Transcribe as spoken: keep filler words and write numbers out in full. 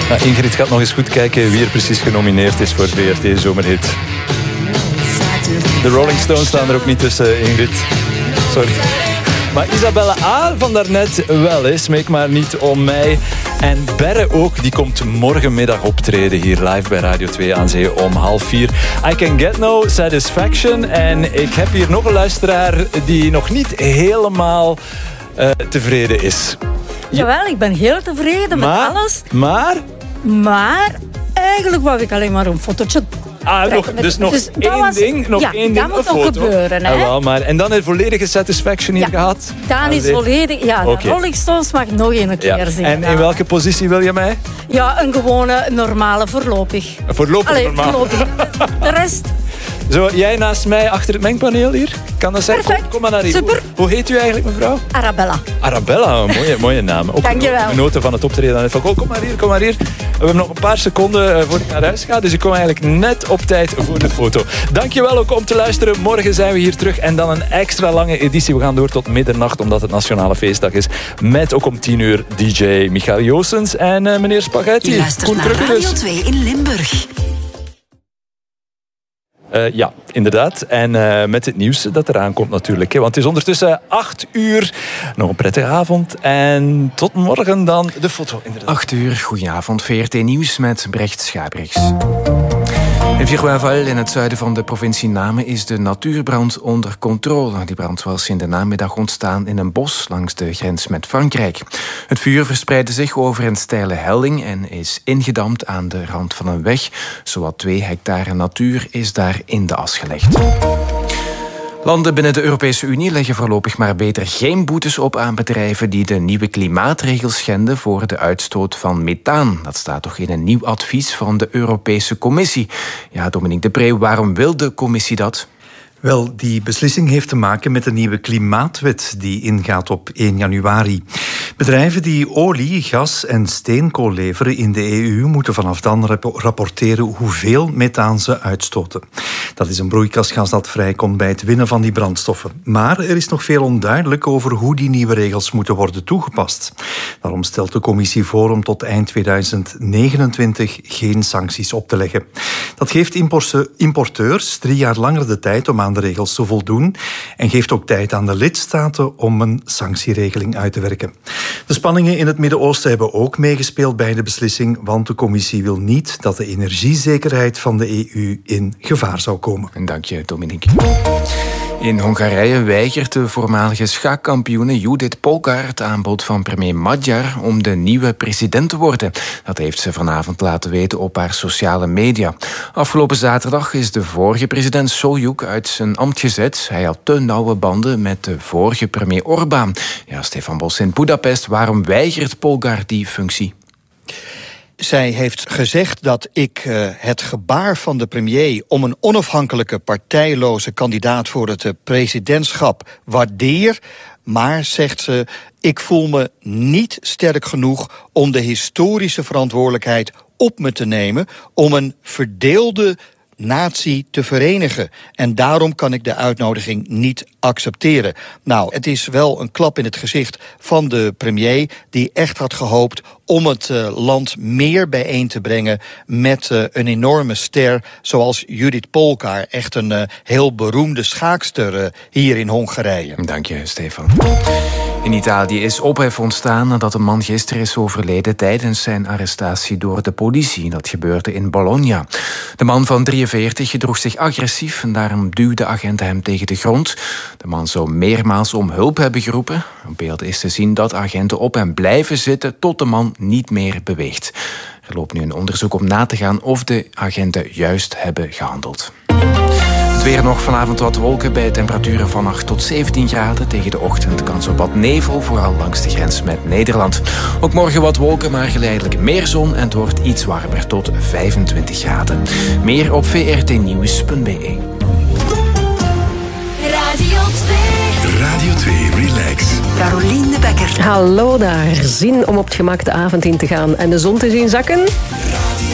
Nou, Ingrid gaat nog eens goed kijken wie er precies genomineerd is voor V R T Zomerhit. De Rolling Stones staan er ook niet tussen, Ingrid. Sorry. Maar Isabelle A. van daarnet wel eens. Smeek maar niet om mij. En Berre ook, die komt morgenmiddag optreden hier live bij Radio twee aan Zee om half vier. I Can Get No Satisfaction. En ik heb hier nog een luisteraar die nog niet helemaal uh, tevreden is. Jawel, ik ben heel tevreden maar, met alles. Maar? Maar eigenlijk wou ik alleen maar een fotootje. Ah, nog, dus nog dus één was, ding, nog ja, één ding, dat een moet nog foto. gebeuren. Hè? Ah, wel, maar, en dan een volledige satisfaction hier ja, gehad? Dan is volledig, ja, de okay. Rolling Stones mag nog een keer ja. zingen. En in welke positie wil je mij? Ja, een gewone, normale voorlopig. Een voorlopig Allee, normaal. Voorlopig. De rest... Zo, jij naast mij achter het mengpaneel hier? Kan dat zijn? Perfect. Kom, kom maar naar hier. Super. Hoe, hoe heet u eigenlijk, mevrouw? Arabella. Arabella, een mooie, mooie naam. Ook Dankjewel. genoten van het optreden. Van, oh, kom maar hier, kom maar hier. We hebben nog een paar seconden voor ik naar huis ga. Dus ik kom eigenlijk net op tijd voor de foto. Dankjewel ook om te luisteren. Morgen zijn we hier terug. En dan een extra lange editie. We gaan door tot middernacht, omdat het Nationale Feestdag is. Met ook om tien uur D J Michael Joosens en uh, meneer Spaghetti. Je luistert naar Radio twee in Limburg. Uh, ja, inderdaad. En uh, met het nieuws dat eraan komt natuurlijk. Hè. Want het is ondertussen acht uur. Nog een prettige avond. En tot morgen dan de foto. Inderdaad. acht uur, goedenavond. V R T Nieuws met Brecht Schabriks. In Virwaval, in het zuiden van de provincie Namen, is de natuurbrand onder controle. Die brand was in de namiddag ontstaan in een bos langs de grens met Frankrijk. Het vuur verspreidde zich over een steile helling en is ingedampt aan de rand van een weg. Zowat twee hectare natuur is daar in de as gelegd. Landen binnen de Europese Unie leggen voorlopig maar beter geen boetes op aan bedrijven die de nieuwe klimaatregels schenden voor de uitstoot van methaan. Dat staat toch in een nieuw advies van de Europese Commissie. Ja, Dominique de Pre, waarom wil de Commissie dat? Wel, die beslissing heeft te maken met de nieuwe klimaatwet die ingaat op één januari. Bedrijven die olie, gas en steenkool leveren in de E U moeten vanaf dan rapporteren hoeveel methaan ze uitstoten. Dat is een broeikasgas dat vrijkomt bij het winnen van die brandstoffen. Maar er is nog veel onduidelijk over hoe die nieuwe regels moeten worden toegepast. Daarom stelt de Commissie voor om tot eind tweeduizend negenentwintig geen sancties op te leggen. Dat geeft importeurs drie jaar langer de tijd om aan de regels te voldoen en geeft ook tijd aan de lidstaten om een sanctieregeling uit te werken. De spanningen in het Midden-Oosten hebben ook meegespeeld bij de beslissing, want de Commissie wil niet dat de energiezekerheid van de E U in gevaar zou komen. En dank je, Dominique. In Hongarije weigert de voormalige schaakkampioene Judith Polgár het aanbod van premier Magyar om de nieuwe president te worden. Dat heeft ze vanavond laten weten op haar sociale media. Afgelopen zaterdag is de vorige president Šoljuk uit zijn ambt gezet. Hij had te nauwe banden met de vorige premier Orbán. Ja, Stefan Bos in Budapest. Waarom weigert Polgár die functie? Zij heeft gezegd dat ik uh, het gebaar van de premier om een onafhankelijke partijloze kandidaat voor het uh, presidentschap waardeer. Maar, zegt ze, ik voel me niet sterk genoeg om de historische verantwoordelijkheid op me te nemen om een verdeelde natie te verenigen. En daarom kan ik de uitnodiging niet accepteren. Nou, het is wel een klap in het gezicht van de premier die echt had gehoopt om het uh, land meer bijeen te brengen met uh, een enorme ster zoals Judith Polgár. Echt een uh, heel beroemde schaakster uh, hier in Hongarije. Dank je, Stefan. In Italië is ophef ontstaan nadat een man gisteren is overleden tijdens zijn arrestatie door de politie. Dat gebeurde in Bologna. De man van drieënveertig gedroeg zich agressief en daarom duwde agenten hem tegen de grond. De man zou meermaals om hulp hebben geroepen. Op beelden is te zien dat agenten op hem blijven zitten tot de man niet meer beweegt. Er loopt nu een onderzoek om na te gaan of de agenten juist hebben gehandeld. Het weer nog vanavond wat wolken bij temperaturen van acht tot zeventien graden. Tegen de ochtend kans op wat nevel, vooral langs de grens met Nederland. Ook morgen wat wolken, maar geleidelijk meer zon en het wordt iets warmer tot vijfentwintig graden. Meer op v r t nieuws punt b e. Radio twee. Radio twee Relax. Caroline de Bekker. Hallo daar. Zin om op het gemak de avond in te gaan en de zon te zien zakken?